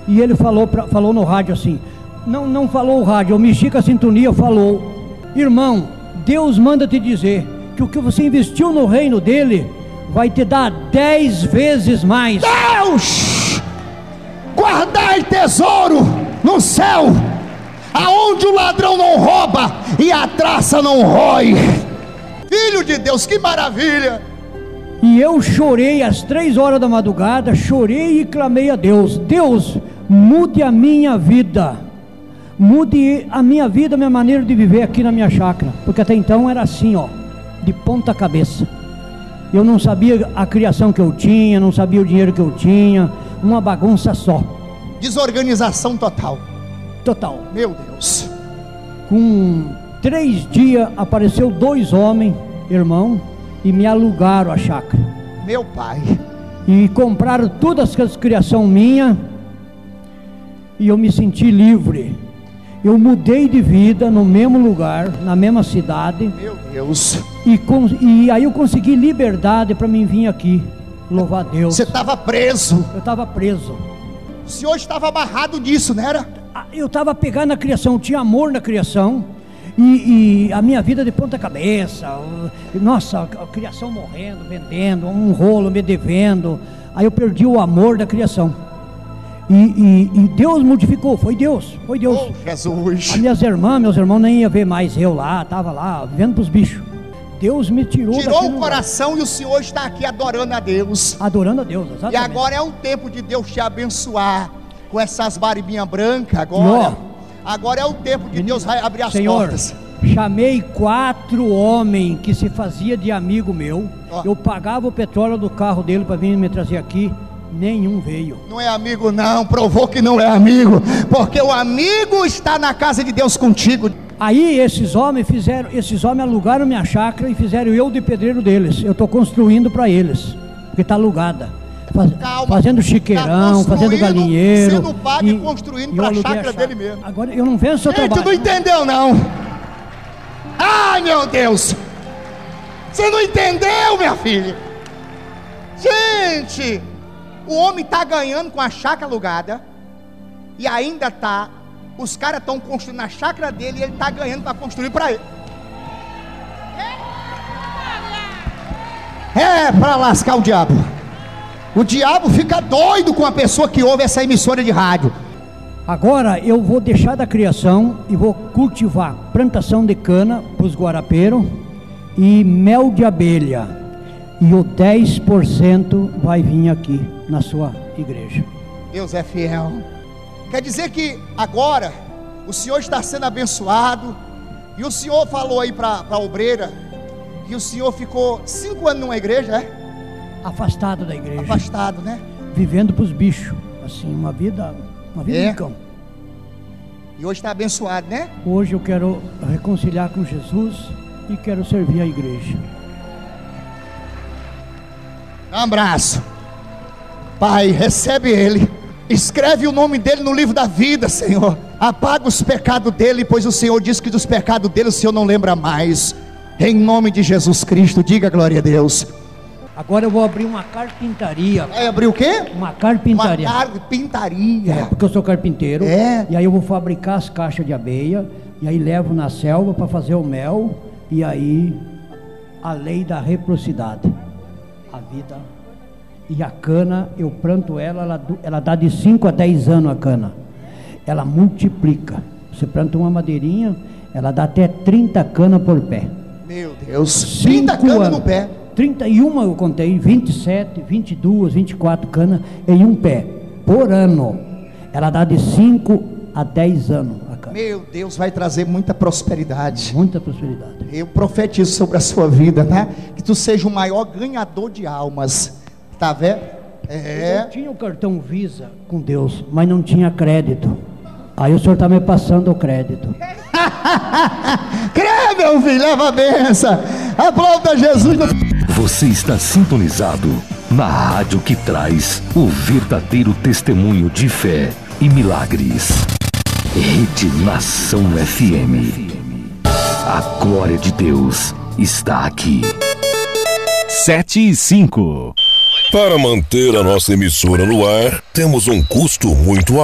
e ele falou no rádio assim, não falou o rádio, eu mexi com a sintonia, falou: irmão, Deus manda te dizer que o que você investiu no reino dele vai te dar 10 vezes mais. Deus, guardai tesouro no céu, aonde o ladrão não rouba e a traça não rói. Filho de Deus, que maravilha! E eu chorei às 3 horas da madrugada, chorei e clamei a Deus: Deus, mude a minha vida, mude a minha vida, a minha maneira de viver aqui na minha chácara, porque até então era assim, ó, de ponta cabeça. Eu não sabia a criação que eu tinha, não sabia o dinheiro que eu tinha, uma bagunça só. Desorganização total. Total. Meu Deus. Com 3 dias apareceu 2 homens, irmão, e me alugaram a chácara. Meu pai. E compraram todas as criações minhas, e eu me senti livre. Eu mudei de vida no mesmo lugar, na mesma cidade. Meu Deus. E aí eu consegui liberdade para mim vir aqui louvar a Deus. Você estava preso. Eu estava preso. O senhor estava amarrado nisso, não era? Eu estava pegando na criação, eu tinha amor na criação. E a minha vida de ponta cabeça. Nossa, a criação morrendo, vendendo, um rolo me devendo. Aí eu perdi o amor da criação. E Deus modificou, foi Deus. Oh, Jesus. As minhas irmãs, meus irmãos nem iam ver mais eu lá, estava lá, vendo para os bichos. Deus me tirou o coração lugar. E o senhor está aqui adorando a Deus. Adorando a Deus, exatamente. E agora é o tempo de Deus te abençoar com essas barbinhas brancas agora. Agora é o tempo de Deus vai abrir as portas. Chamei 4 homens que se fazia de amigo meu. Eu pagava o petróleo do carro dele para vir me trazer aqui. Nenhum veio. Não é amigo não, provou que não é amigo, porque o amigo está na casa de Deus contigo. Aí esses homens alugaram minha chácara e fizeram eu de pedreiro deles. Eu estou construindo para eles, porque está alugada. Fazendo chiqueirão, fazendo galinheiro. Sendo pago e construindo para a chácara dele mesmo. Agora eu não vejo o seu trabalho. Tu não entendeu não. Ai meu Deus. Você não entendeu, minha filha. Gente, o homem está ganhando com a chácara alugada. E ainda está. Os caras estão construindo a chácara dele e ele está ganhando para construir para ele. É para lascar o diabo. O diabo fica doido com a pessoa que ouve essa emissora de rádio. Agora eu vou deixar da criação e vou cultivar plantação de cana para os guarapeiros e mel de abelha. E o 10% vai vir aqui na sua igreja. Deus é fiel. Quer dizer que agora o senhor está sendo abençoado. E o senhor falou aí para a obreira que o senhor ficou 5 anos numa igreja, é? Afastado da igreja. Afastado, né? Vivendo para os bichos. Assim, uma vida de cão. E hoje está abençoado, né? Hoje eu quero reconciliar com Jesus e quero servir a igreja. Um abraço. Pai, recebe ele. Escreve o nome dele no livro da vida, Senhor. Apaga os pecados dele, pois o Senhor diz que dos pecados dele o Senhor não lembra mais. Em nome de Jesus Cristo, diga glória a Deus. Agora eu vou abrir uma carpintaria. Vai abrir o quê? Uma carpintaria. Uma carpintaria. Porque eu sou carpinteiro. E aí eu vou fabricar as caixas de abelha. E aí levo na selva para fazer o mel. E aí a lei da reciprocidade. A vida. E a cana, eu planto ela dá de 5 a 10 anos a cana. Ela multiplica. Você planta uma madeirinha, ela dá até 30 canas por pé. Meu Deus, 30 canas no pé. 31 eu contei, 27, 22, 24 canas em um pé, por ano. Ela dá de 5 a 10 anos a cana. Meu Deus, vai trazer muita prosperidade. Muita prosperidade. Eu profetizo sobre a sua vida, né? Que tu seja o maior ganhador de almas. Tá vendo? Eu tinha o cartão Visa com Deus, mas não tinha crédito. Aí o senhor está me passando o crédito. Crê, meu filho, leva a benção. Aplauda Jesus. Você está sintonizado na rádio que traz o verdadeiro testemunho de fé e milagres. Rede Nação FM. A glória de Deus está aqui. 7:05. Para manter a nossa emissora no ar, temos um custo muito alto.